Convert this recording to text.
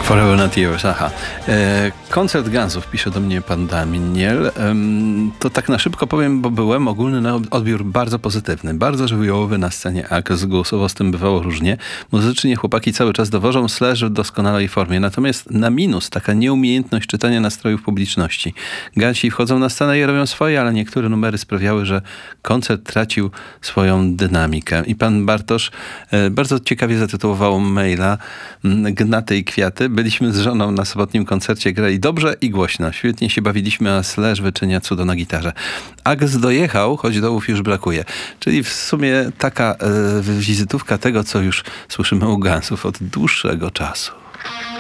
Forever Not Yours, aha. Koncert Gunsów, pisze do mnie pan Daniel. To tak na szybko powiem, bo byłem. Ogólny odbiór bardzo pozytywny, bardzo żywiołowy na scenie Agnes. Głosowo z tym bywało różnie. Muzycznie chłopaki cały czas dowożą, Slash w doskonałej formie. Natomiast na minus taka nieumiejętność czytania nastrojów publiczności. Gansi wchodzą na scenę i robią swoje, ale niektóre numery sprawiały, że koncert tracił swoją dynamikę. I pan Bartosz bardzo ciekawie zatytułował maila Gnaty i kwiaty. Byliśmy z żoną na sobotnim koncercie, grali dobrze i głośno. Świetnie się bawiliśmy, a Slash wyczynia cudo na gitarze. Agnes dojechał, choć dołów już brakuje. Czyli w sumie taka wizytówka tego, co już słyszymy u Gunsów od dłuższego czasu.